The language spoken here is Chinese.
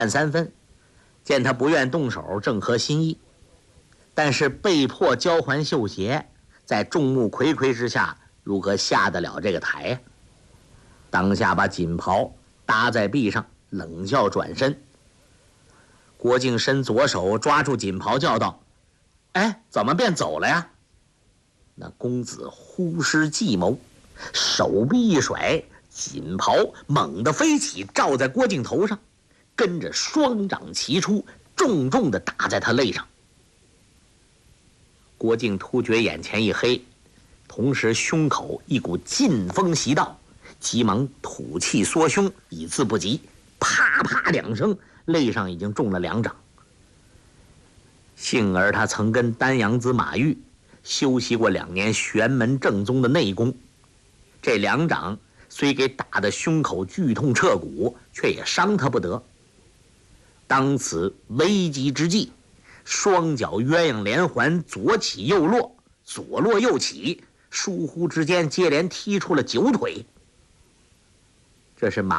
3分，见他不愿动手，正合心意。但是被迫交还绣鞋，在众目睽睽之下，如何下得了这个台呀？当下把锦袍搭在臂上，冷笑转身。郭靖伸左手抓住锦袍，叫道：“哎，怎么便走了呀？”那公子忽施计谋，手臂一甩，锦袍猛地飞起，罩在郭靖头上，跟着双掌齐出，重重地打在他肋上。郭靖突觉眼前一黑，同时胸口一股劲风袭到，急忙吐气缩胸，以自不及，啪啪2声，肋上已经中了2掌。幸而他曾跟丹阳子马玉修习过2年玄门正宗的内功，这2掌虽给打得胸口剧痛彻骨，却也伤他不得。当此危急之际，双脚鸳鸯连环，左起右落，左落右起，疏忽之间接连踢出了9腿。这是马